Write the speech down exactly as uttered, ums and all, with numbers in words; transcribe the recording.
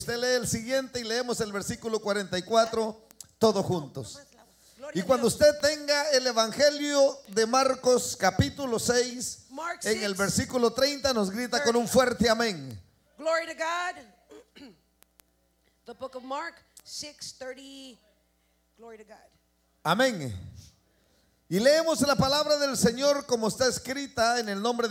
Usted lee el siguiente y leemos el versículo cuarenta y cuatro todos juntos. Y cuando usted tenga el Evangelio de Marcos capítulo seis, en el versículo treinta nos grita con un fuerte amén. Glory to God. The book of Mark six thirty. Glory to God. Amén. Y leemos la palabra del Señor como está escrita en el nombre de